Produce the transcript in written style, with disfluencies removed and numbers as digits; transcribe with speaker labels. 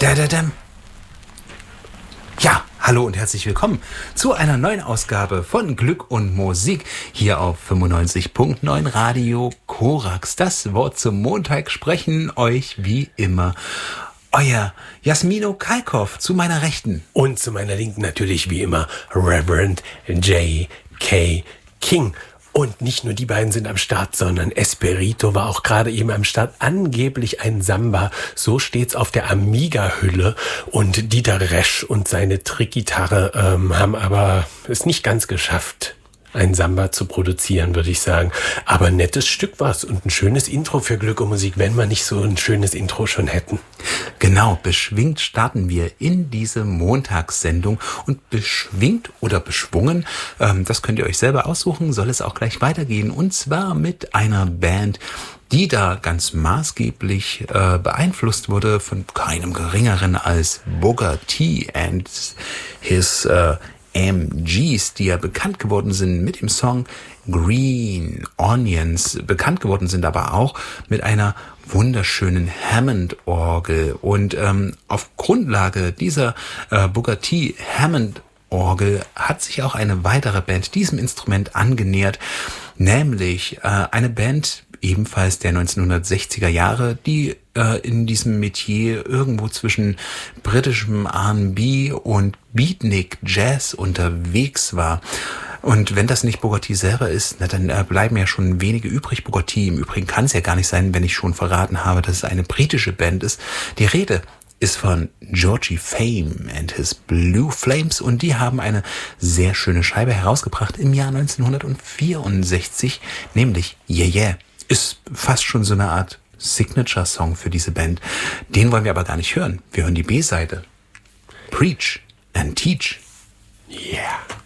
Speaker 1: Dadadam. Ja, hallo und herzlich willkommen zu einer neuen Ausgabe von Glück und Musik hier auf 95.9 Radio Korax. Das Wort zum Montag sprechen euch wie immer euer Jasmino Kalkoff zu meiner Rechten.
Speaker 2: Und zu meiner Linken natürlich wie immer Reverend J.K. King. Und nicht nur die beiden sind am Start, sondern Esperito war auch gerade eben am Start. Angeblich ein Samba, so steht's auf der Amiga-Hülle. Und Dieter Resch und seine Trickgitarre haben aber es nicht ganz geschafft, ein Samba zu produzieren, würde ich sagen. Aber ein nettes Stück war's und ein schönes Intro für Glück und Musik, wenn wir nicht so ein schönes Intro schon hätten.
Speaker 1: Genau, beschwingt starten wir in diese Montagssendung. Und beschwingt oder beschwungen, das könnt ihr euch selber aussuchen, soll es auch gleich weitergehen. Und zwar mit einer Band, die da ganz maßgeblich beeinflusst wurde von keinem Geringeren als Booker T and his MGs, die ja bekannt geworden sind mit dem Song Green Onions, bekannt geworden sind aber auch mit einer wunderschönen Hammond-Orgel. Und auf Grundlage dieser Booker T Hammond-Orgel hat sich auch eine weitere Band diesem Instrument angenähert, nämlich eine Band ebenfalls der 1960er Jahre, die in diesem Metier irgendwo zwischen britischem R&B und Beatnik Jazz unterwegs war. Und wenn das nicht Booker T selber ist, na, dann bleiben ja schon wenige übrig. Booker T im Übrigen kann es ja gar nicht sein, wenn ich schon verraten habe, dass es eine britische Band ist. Die Rede ist von Georgie Fame and his Blue Flames und die haben eine sehr schöne Scheibe herausgebracht im Jahr 1964, nämlich Yeah Yeah. Ist fast schon so eine Art Signature-Song für diese Band. Den wollen wir aber gar nicht hören. Wir hören die B-Seite. Preach and Teach.
Speaker 2: Yeah.